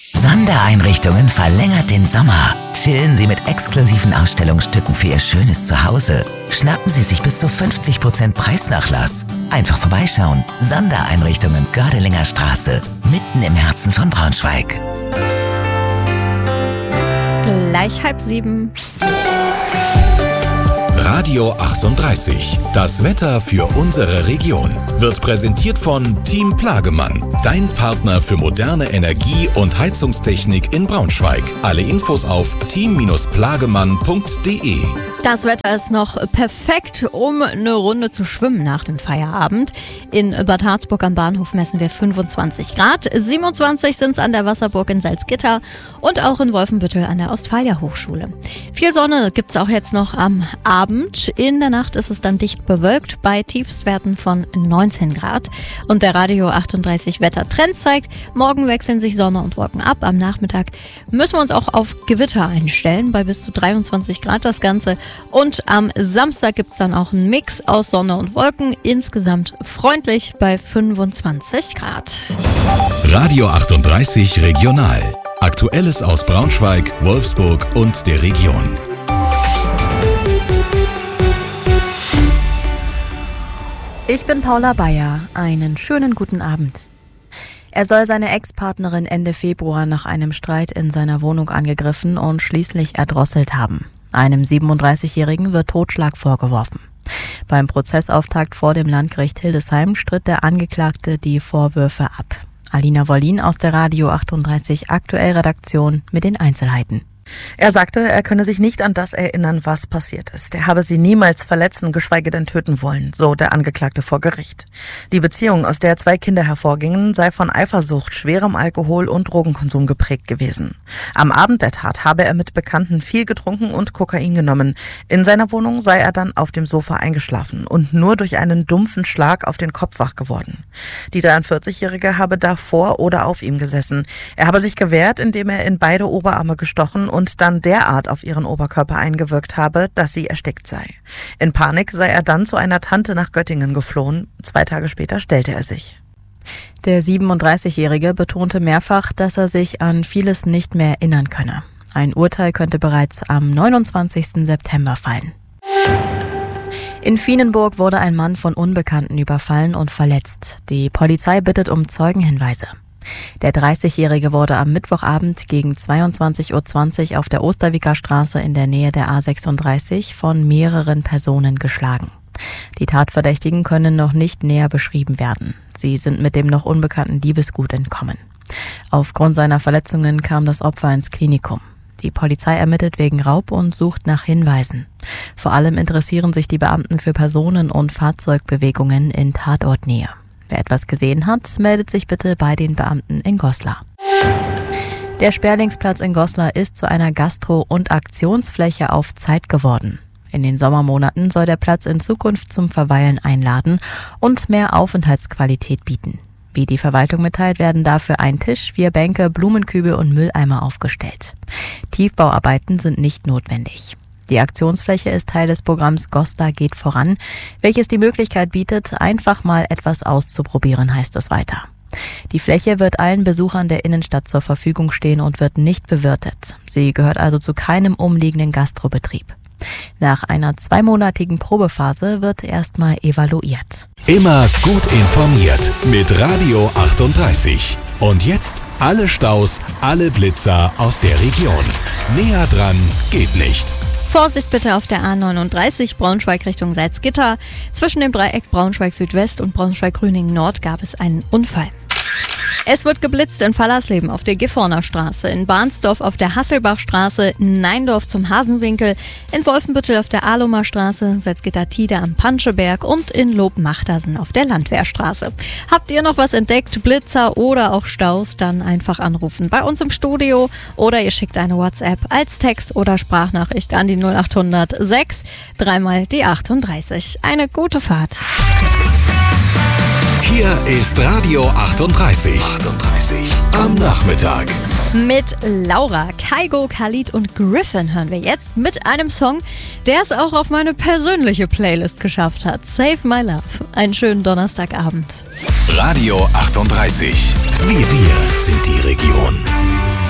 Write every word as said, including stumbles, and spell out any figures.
Sondereinrichtungen verlängert den Sommer. Chillen Sie mit exklusiven Ausstellungsstücken für Ihr schönes Zuhause. Schnappen Sie sich bis zu fünfzig Prozent Preisnachlass. Einfach vorbeischauen. Sondereinrichtungen Gördelinger Straße, mitten im Herzen von Braunschweig. Gleich halb sieben. Radio achtunddreißig. Das Wetter für unsere Region wird präsentiert von Team Plagemann, dein Partner für moderne Energie- und Heizungstechnik in Braunschweig. Alle Infos auf team plagemann punkt de. Das Wetter ist noch perfekt, um eine Runde zu schwimmen nach dem Feierabend. In Bad Harzburg am Bahnhof messen wir fünfundzwanzig Grad, siebenundzwanzig sind es an der Wasserburg in Salzgitter und auch in Wolfenbüttel an der Ostfalia Hochschule. Viel Sonne gibt es auch jetzt noch am Abend. In der Nacht ist es dann dicht bewölkt bei Tiefstwerten von neunzehn Grad. Und der Radio achtunddreißig Wettertrend zeigt, morgen wechseln sich Sonne und Wolken ab. Am Nachmittag müssen wir uns auch auf Gewitter einstellen, bei bis zu dreiundzwanzig Grad das Ganze. Und am Samstag gibt es dann auch einen Mix aus Sonne und Wolken, insgesamt freundlich bei fünfundzwanzig Grad. Radio achtunddreißig Regional. Aktuelles aus Braunschweig, Wolfsburg und der Region. Ich bin Paula Bayer. Einen schönen guten Abend. Er soll seine Ex-Partnerin Ende Februar nach einem Streit in seiner Wohnung angegriffen und schließlich erdrosselt haben. Einem siebenunddreißigjährigen wird Totschlag vorgeworfen. Beim Prozessauftakt vor dem Landgericht Hildesheim stritt der Angeklagte die Vorwürfe ab. Alina Wollin aus der Radio achtunddreißig Aktuell Redaktion mit den Einzelheiten. Er sagte, er könne sich nicht an das erinnern, was passiert ist. Er habe sie niemals verletzen, geschweige denn töten wollen, so der Angeklagte vor Gericht. Die Beziehung, aus der zwei Kinder hervorgingen, sei von Eifersucht, schwerem Alkohol und Drogenkonsum geprägt gewesen. Am Abend der Tat habe er mit Bekannten viel getrunken und Kokain genommen. In seiner Wohnung sei er dann auf dem Sofa eingeschlafen und nur durch einen dumpfen Schlag auf den Kopf wach geworden. Die dreiundvierzigjährige habe davor oder auf ihm gesessen. Er habe sich gewehrt, indem er in beide Oberarme gestochen und dann derart auf ihren Oberkörper eingewirkt habe, dass sie erstickt sei. In Panik sei er dann zu einer Tante nach Göttingen geflohen. Zwei Tage später stellte er sich. Der siebenunddreißigjährige betonte mehrfach, dass er sich an vieles nicht mehr erinnern könne. Ein Urteil könnte bereits am neunundzwanzigsten September fallen. In Vienenburg wurde ein Mann von Unbekannten überfallen und verletzt. Die Polizei bittet um Zeugenhinweise. Der dreißigjährige wurde am Mittwochabend gegen zweiundzwanzig Uhr zwanzig auf der Osterwicker Straße in der Nähe der A sechsunddreißig von mehreren Personen geschlagen. Die Tatverdächtigen können noch nicht näher beschrieben werden. Sie sind mit dem noch unbekannten Diebesgut entkommen. Aufgrund seiner Verletzungen kam das Opfer ins Klinikum. Die Polizei ermittelt wegen Raub und sucht nach Hinweisen. Vor allem interessieren sich die Beamten für Personen- und Fahrzeugbewegungen in Tatortnähe. Wer etwas gesehen hat, meldet sich bitte bei den Beamten in Goslar. Der Sperlingsplatz in Goslar ist zu einer Gastro- und Aktionsfläche auf Zeit geworden. In den Sommermonaten soll der Platz in Zukunft zum Verweilen einladen und mehr Aufenthaltsqualität bieten. Wie die Verwaltung mitteilt, werden dafür ein Tisch, vier Bänke, Blumenkübel und Mülleimer aufgestellt. Tiefbauarbeiten sind nicht notwendig. Die Aktionsfläche ist Teil des Programms Goslar geht voran, welches die Möglichkeit bietet, einfach mal etwas auszuprobieren, heißt es weiter. Die Fläche wird allen Besuchern der Innenstadt zur Verfügung stehen und wird nicht bewirtet. Sie gehört also zu keinem umliegenden Gastrobetrieb. Nach einer zweimonatigen Probephase wird erstmal evaluiert. Immer gut informiert mit Radio achtunddreißig. Und jetzt alle Staus, alle Blitzer aus der Region. Näher dran geht nicht. Vorsicht bitte auf der A neununddreißig Braunschweig Richtung Salzgitter. Zwischen dem Dreieck Braunschweig Südwest und Braunschweig Grüningen Nord gab es einen Unfall. Es wird geblitzt in Fallersleben auf der Gifhorner Straße, in Bahnsdorf auf der Hasselbachstraße, Neindorf zum Hasenwinkel, in Wolfenbüttel auf der Ahlumer Straße, Salzgitter-Tide am Panscheberg und in Lobmachtersen auf der Landwehrstraße. Habt ihr noch was entdeckt, Blitzer oder auch Staus, dann einfach anrufen bei uns im Studio oder ihr schickt eine WhatsApp als Text oder Sprachnachricht an die null acht null null sechs, dreimal die achtunddreißig. Eine gute Fahrt. Hier ist Radio achtunddreißig. achtunddreißig am Nachmittag. Mit Laura, Kaigo, Khalid und Griffin hören wir jetzt mit einem Song, der es auch auf meine persönliche Playlist geschafft hat. Save My Love. Einen schönen Donnerstagabend. Radio achtunddreißig. Wir, wir sind die Region.